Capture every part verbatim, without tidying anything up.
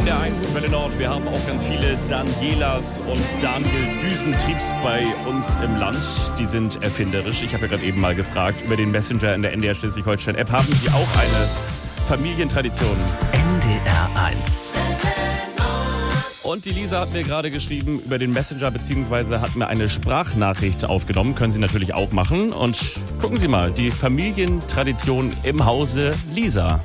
der eins, Welle Nord. Wir haben auch ganz viele Danielas und Daniel Düsentriebs bei uns im Land. Die sind erfinderisch. Ich habe ja gerade eben mal gefragt über den Messenger in der N D R Schleswig-Holstein-App. Haben Sie auch eine Familientradition? N D R eins. Und die Lisa hat mir gerade geschrieben über den Messenger, beziehungsweise hat mir eine Sprachnachricht aufgenommen. Können Sie natürlich auch machen. Und gucken Sie mal, die Familientradition im Hause Lisa.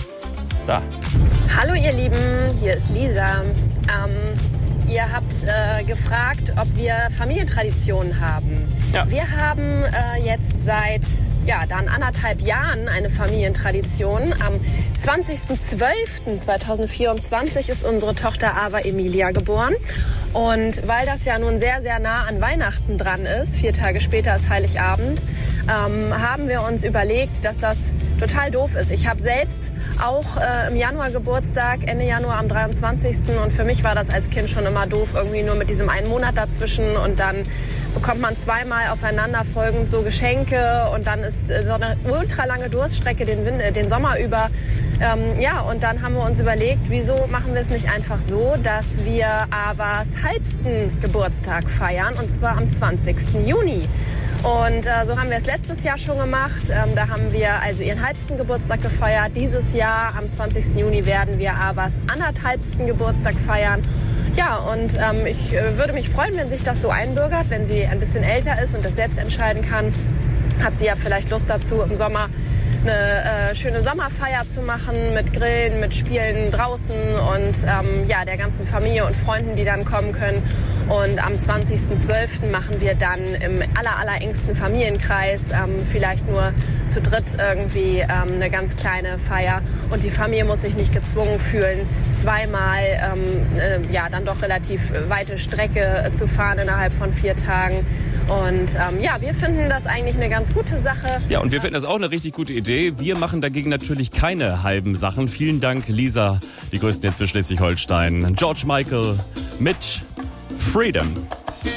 Da. Hallo ihr Lieben, hier ist Lisa. Ähm, ihr habt äh, gefragt, ob wir Familientraditionen haben. Ja. Wir haben äh, jetzt seit ja, dann anderthalb Jahren eine Familientradition. Am zwanzigsten zwölften zweitausendvierundzwanzig ist unsere Tochter Ava Emilia geboren. Und weil das ja nun sehr, sehr nah an Weihnachten dran ist, vier Tage später ist Heiligabend, ähm, haben wir uns überlegt, dass das total doof ist. Ich habe selbst auch äh, im Januar Geburtstag, Ende Januar am dreiundzwanzigsten Und für mich war das als Kind schon immer doof, irgendwie nur mit diesem einen Monat dazwischen. Und dann bekommt man zweimal aufeinanderfolgend so Geschenke und dann ist so eine ultralange Durststrecke den, Win- den Sommer über. Ähm, ja, und dann haben wir uns überlegt, wieso machen wir es nicht einfach so, dass wir Avas halbsten Geburtstag feiern, und zwar am zwanzigsten Juni. Und äh, so haben wir es letztes Jahr schon gemacht. Ähm, da haben wir also ihren halbsten Geburtstag gefeiert. Dieses Jahr am zwanzigsten Juni werden wir Avas anderthalbsten Geburtstag feiern. Ja, und ähm, ich äh, würde mich freuen, wenn sich das so einbürgert, wenn sie ein bisschen älter ist und das selbst entscheiden kann. Hat sie ja vielleicht Lust dazu, im Sommer eine äh, schöne Sommerfeier zu machen mit Grillen, mit Spielen draußen und ähm, ja, der ganzen Familie und Freunden, die dann kommen können. Und am zwanzigsten zwölften machen wir dann im aller, aller engsten Familienkreis, ähm, vielleicht nur zu dritt irgendwie ähm, eine ganz kleine Feier. Und die Familie muss sich nicht gezwungen fühlen, zweimal ähm, äh, ja, dann doch relativ weite Strecke äh, zu fahren innerhalb von vier Tagen. Und ähm, ja, wir finden das eigentlich eine ganz gute Sache. Ja, und wir finden das auch eine richtig gute Idee. Wir machen dagegen natürlich keine halben Sachen. Vielen Dank, Lisa, die größten jetzt für Schleswig-Holstein. George Michael mit Freedom.